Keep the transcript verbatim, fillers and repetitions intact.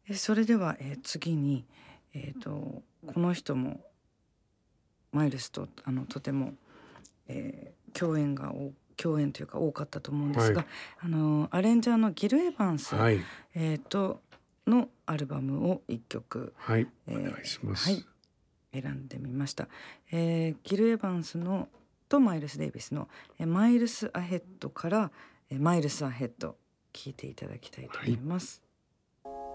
えそれでは、えー次に、えー、とこの人もマイルスとあのとても、えー共演がお共演というか多かったと思うんですはい。 が、あのアレンジャーのギル・エヴァンス、 はい。 えー、とのアルバムをいっきょく、 はい。お願いえしまーはい、 す。 選んでみました。えーギル・エヴァンスのとマイルス・デイビスの「えーマイルス・アヘッド」から「えーマイルス・アヘッド」聴いていただきたいとはい。 思います。